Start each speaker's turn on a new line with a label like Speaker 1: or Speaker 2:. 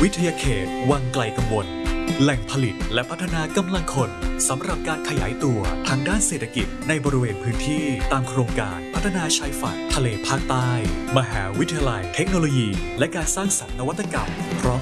Speaker 1: วิทยาเขตวังไกลกังวลแหล่งผลิตและพัฒนากำลังคนสำหรับการขยายตัวทางด้านเศรษฐกิจในบริเวณพื้นที่ตามโครงการพัฒนาชายฝั่งทะเลภาคใต้มหาวิทยาลัยเทคโนโลยีและการสร้างสรรค์นวัตกรรมพร้อม